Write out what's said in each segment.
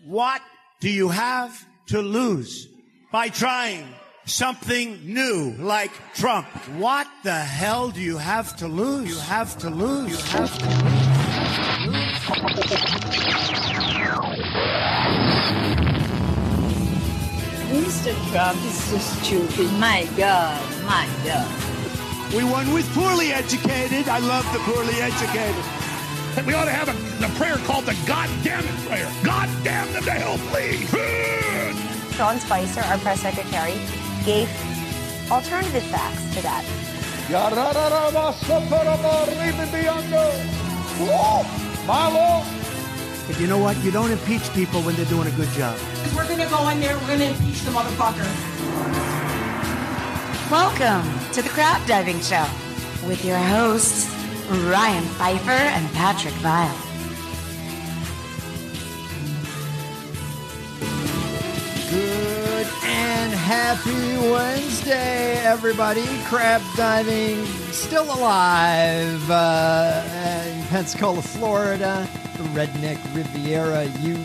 What do you have to lose by trying something new like Trump? What the hell do you have to lose? You have to lose. You have to lose. Mr. Trump is so stupid. My God, my God. We won with poorly educated. I love the poorly educated. We ought to have a prayer called the God damn it prayer. God damn them to hell, please. Sean Spicer, our press secretary, gave alternative facts to that. But you know what? You don't impeach people when they're doing a good job. We're going to go in there, we're going to impeach the motherfucker. Welcome to the Crap Diving Show with your hosts, Ryan Pfeiffer and Patrick Vile. Good and happy Wednesday, everybody. Crab diving still alive in Pensacola, Florida, the Redneck Riviera,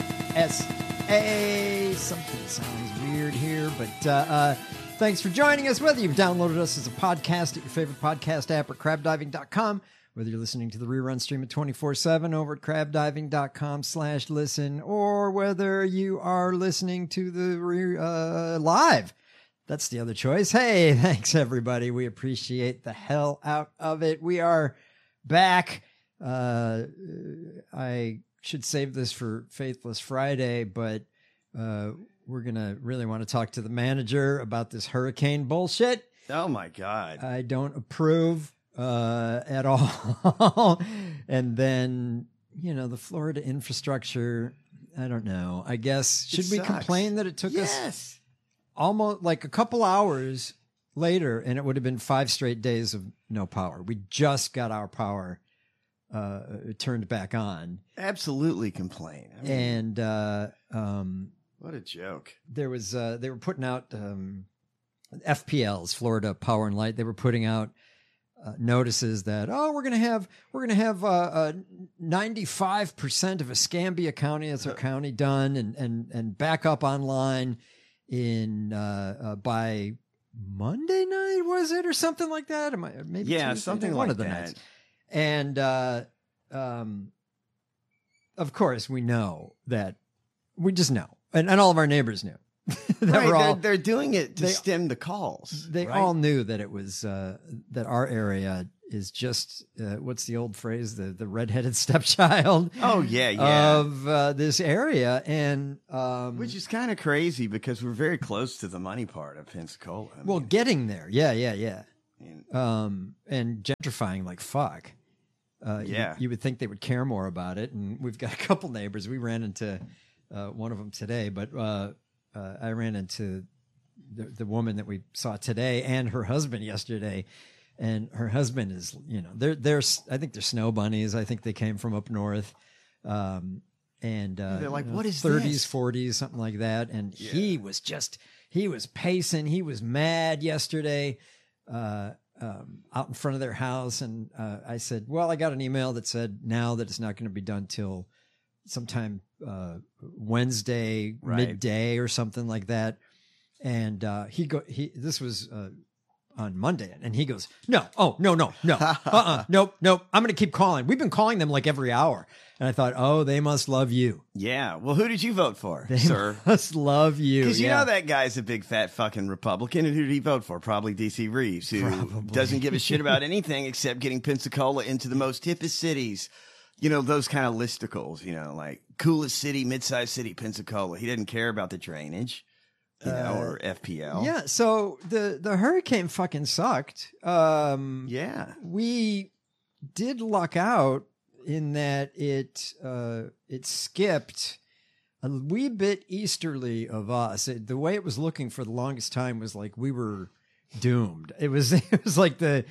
USA. Something sounds weird here, but thanks for joining us. Whether you've downloaded us as a podcast at your favorite podcast app or crabdiving.com, whether you're listening to the rerun stream at 24/7 over at crabdiving.com/listen, or whether you are listening to the live. That's the other choice. Hey, thanks everybody. We appreciate the hell out of it. We are back. I should save this for Faithless Friday, but we're going to really want to talk to the manager about this hurricane bullshit. Oh my God. I don't approve at all. And then, you know, the Florida infrastructure, I don't know. I guess, should we complain that it took us almost like a couple hours later and it would have been 5 straight days of no power? We just got our power turned back on. Absolutely complain. I mean, And what a joke. There was they were putting out FPLs, Florida Power and Light. They were putting out notices that, we're gonna have 95% of Escambia County as our county done and back up online in by Monday night, was it, or something like that? Maybe Tuesday, something one like of the that. nights. And of course we know that, we just know, and all of our neighbors knew. They're doing it to stem the calls. They all knew that it was that our area is just what's the old phrase, the redheaded stepchild. Oh yeah, of this area, and which is kind of crazy because we're very close to the money part of Pensacola. Well, getting there, yeah. And gentrifying like fuck. You would think they would care more about it, and we've got a couple neighbors. We ran into one of them today, but I ran into the woman that we saw today and her husband yesterday, and her husband is, you know, they're I think they're snow bunnies. I think they came from up north, and they're like, what is 30s, this? 40s, something like that. And he was pacing. He was mad yesterday, out in front of their house. And I said, well, I got an email that said now that it's not going to be done till sometime Wednesday midday or something like that. And this was on Monday, and he goes, no, nope. I'm going to keep calling. We've been calling them like every hour. And I thought, oh, they must love you. Yeah. Well, who did you vote for, They sir? must love you. Because you know that guy's a big fat fucking Republican, and who did he vote for? Probably D.C. Reeves, who doesn't give a shit about anything except getting Pensacola into the most hippest cities. You know, those kind of listicles, you know, like coolest city, mid-sized city, Pensacola. He doesn't care about the drainage, you know, or FPL. Yeah. So the hurricane fucking sucked. Yeah. We did luck out in that it skipped a wee bit easterly of us. The way it was looking for the longest time was like we were doomed. It was like the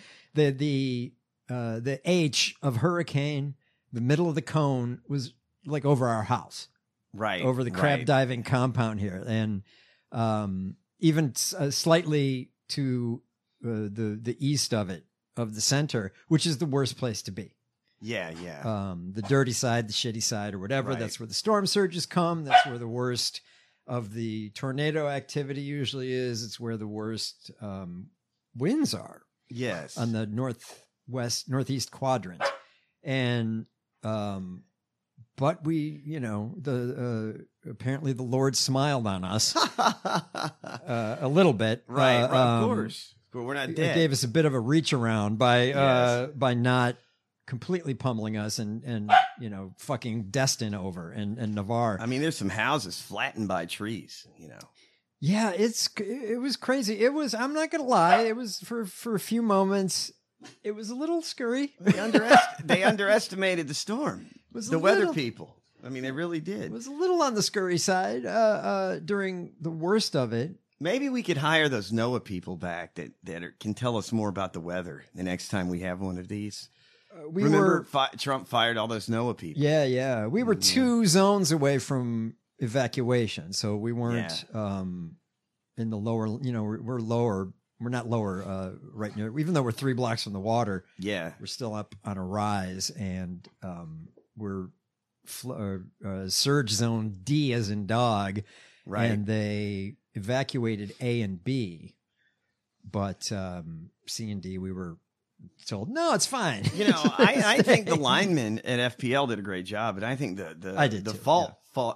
H of hurricane. The middle of the cone was like over our house, right? Over the crab diving compound here, and even slightly to the east of it, of the center, which is the worst place to be. Yeah, yeah. The dirty side, the shitty side, or whatever. Right. That's where the storm surges come. That's where the worst of the tornado activity usually is. It's where the worst winds are. Yes. On the northeast quadrant. And, but we, apparently the Lord smiled on us a little bit. Right, of course. But we're not dead. It gave us a bit of a reach around by not completely pummeling us and fucking Destin over and Navarre. I mean, there's some houses flattened by trees, Yeah, it was crazy. I'm not going to lie. It was for a few moments. It was a little scary. They underestimated the storm. Weather people. I mean, they really did. It was a little on the scurry side during the worst of it. Maybe we could hire those NOAA people back that can tell us more about the weather the next time we have one of these. Trump fired all those NOAA people. Yeah. We were 2 zones away from evacuation, so we weren't in the lower. We're lower. We're not lower right near. Even though we're 3 blocks from the water, we're still up on a rise, and we're surge zone D as in dog, right? And they evacuated A and B, but C and D we were told no, it's fine. I think the linemen at FPL did a great job, but I think the fault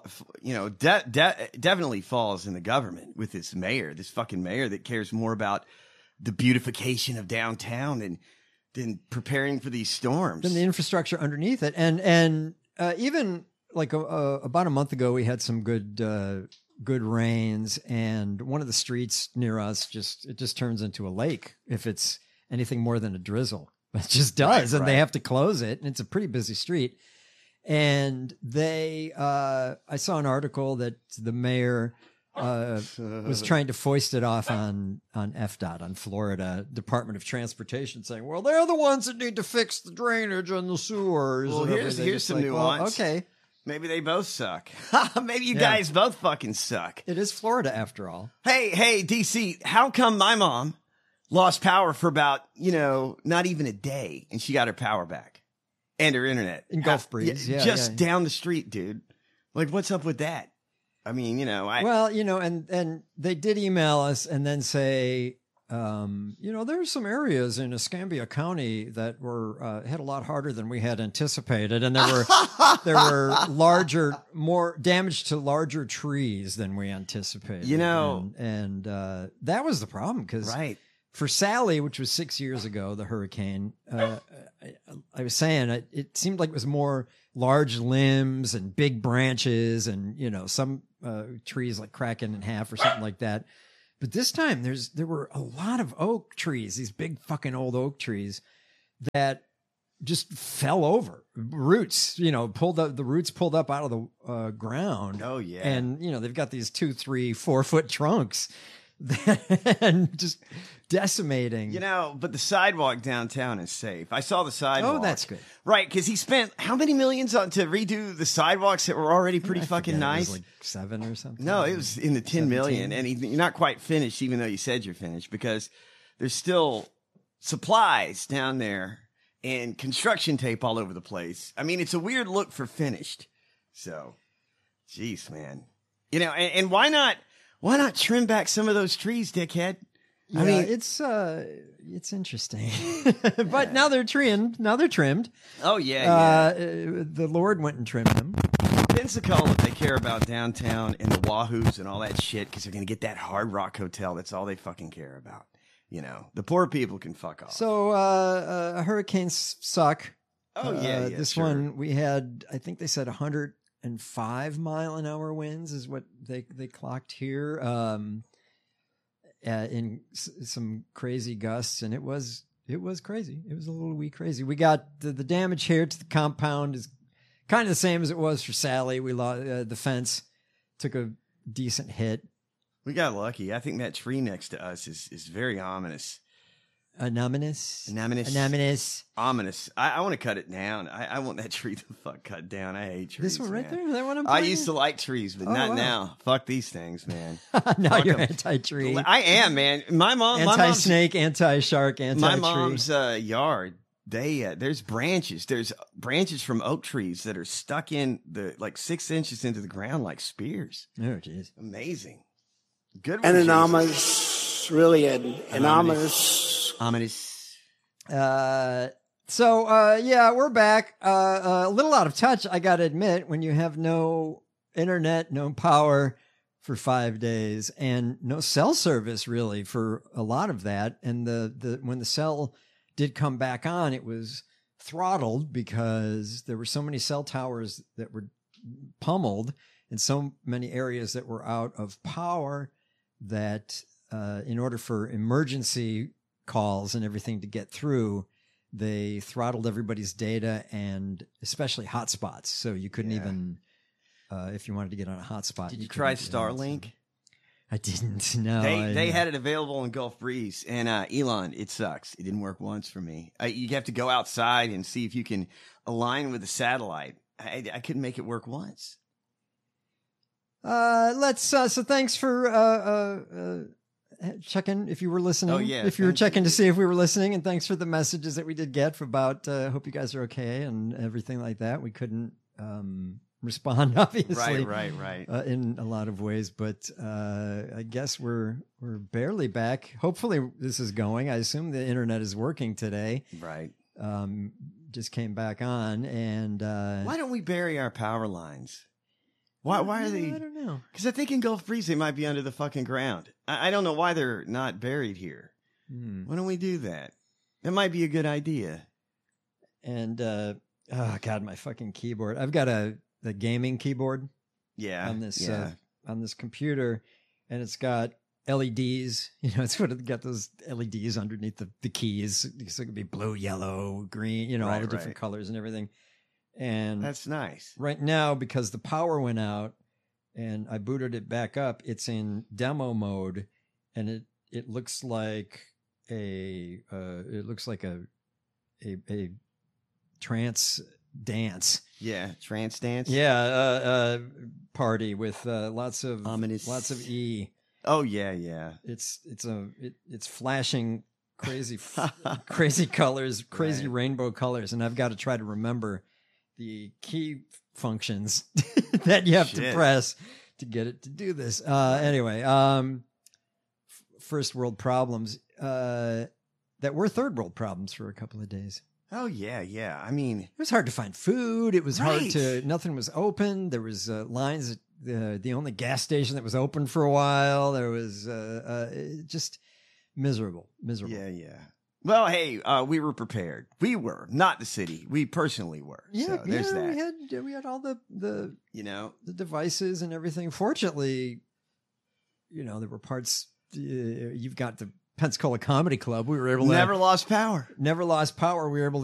definitely falls in the government with this fucking mayor that cares more about the beautification of downtown than preparing for these storms, than the infrastructure underneath it. And even like about a month ago, we had some good rains, and one of the streets near us just turns into a lake if it's anything more than a drizzle. It just does, and they have to close it, and it's a pretty busy street. And I saw an article that the mayor was trying to foist it off on FDOT, on Florida Department of Transportation, saying, well, they're the ones that need to fix the drainage and the sewers. Well, here's some nuance. Well, okay. Maybe they both suck. Maybe you guys both fucking suck. It is Florida after all. Hey, DC, how come my mom lost power for about, not even a day, and she got her power back and her internet in Gulf Breeze? Down the street, dude. Like, what's up with that? I mean, and they did email us and then say, there's some areas in Escambia County that were had a lot harder than we had anticipated, and there were more damage to larger trees than we anticipated. And that was the problem because for Sally, which was 6 years ago, the hurricane, I was saying it seemed like it was more large limbs and big branches, and some trees like cracking in half or something like that. But this time there were a lot of oak trees, these big fucking old oak trees that just fell over. Roots, the roots pulled up out of the ground. Oh yeah. And they've got these 2, 3, 4 foot trunks and just decimating. But the sidewalk downtown is safe. I saw the sidewalk. Oh, that's good. Right, because he spent how many millions to redo the sidewalks that were already pretty fucking nice? It was like 7 or something. No, it was in the 10 million. And you're not quite finished, even though you said you're finished, because there's still supplies down there and construction tape all over the place. I mean, it's a weird look for finished. So, jeez, man. And why not trim back some of those trees, dickhead? Yeah, I mean, it's interesting, but now they're trimmed. Oh yeah. The Lord went and trimmed them. Pensacola, they care about downtown and the Wahoos and all that shit because they're gonna get that Hard Rock hotel. That's all they fucking care about. The poor people can fuck off. So hurricanes suck. Oh yeah. This one we had, I think they said 105 mile-an-hour winds is what they clocked here. In some crazy gusts, and it was crazy. It was a little wee crazy. We got the damage here to the compound is kind of the same as it was for Sally. We lost the fence, took a decent hit. We got lucky. I think that tree next to us is very ominous. Ominous. I want to cut it down. I want that tree to fuck cut down. I hate trees. This one right man. there? That one I'm I pointing? used to like trees, but not now. Fuck these things, man. Now you're anti-tree. I am, man. My mom, anti-snake, anti-shark, anti-tree. My mom's yard there's branches from oak trees that are stuck in the like 6 inches into the ground like spears. Oh, jeez. Amazing. Good one. And an ominous, really an ominous. Yeah, we're back. A little out of touch, I got to admit, when you have no internet, no power for 5 days, and no cell service really for a lot of that. And when the cell did come back on, it was throttled because there were so many cell towers that were pummeled in so many areas that were out of power that in order for emergency calls and everything to get through, they throttled everybody's data and especially hotspots. So you couldn't even, if you wanted to get on a hotspot. Did you try Starlink? I didn't. No, they had it available in Gulf Breeze, and Elon, it sucks. It didn't work once for me. You have to go outside and see if you can align with the satellite. I couldn't make it work once. So thanks for checking if you were listening. Oh, yeah. If you were checking to see if we were listening, and thanks for the messages that we did get about hope you guys are okay and everything like that. We couldn't respond, obviously. Right. In a lot of ways, but I guess we're barely back. Hopefully this is going. I assume the internet is working today. Right. Just came back on, and why don't we bury our power lines? Why are they? I don't know. Because I think in Gulf Breeze they might be under the fucking ground. I don't know why they're not buried here. Why don't we do that? That might be a good idea. And oh god, my fucking keyboard. I've got the gaming keyboard. Yeah. On this computer, and it's got LEDs. You know, it's got those LEDs underneath the keys. So it could be blue, yellow, green. All the different colors and everything. And that's nice. Right now, because the power went out and I booted it back up, it's in demo mode, and it looks like a trance dance. Yeah, trance dance. Yeah, party with lots of E. Oh yeah. It's flashing crazy crazy colors, crazy rainbow colors, and I've got to try to remember the key functions that you have to press to get it to do this. Anyway, first world problems that were third world problems for a couple of days. Oh yeah. I mean, it was hard to find food. It was hard to. Nothing was open. There was lines at the only gas station that was open for a while. There was just miserable. Yeah. Well, hey, we were prepared. We were, not the city. We personally were. Yeah, so there's that. We had all the the devices and everything. Fortunately, there were parts. You've got the Pensacola Comedy Club. We were able to never lost power. We were able to